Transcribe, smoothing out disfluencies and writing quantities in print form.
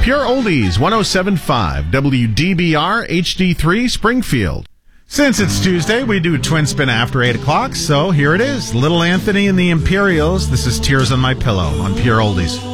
Pure Oldies, 107.5, WDBR HD3 Springfield. Since it's Tuesday, we do Twin Spin after 8 o'clock, so here it is. Little Anthony and the Imperials. This is Tears on My Pillow on Pure Oldies.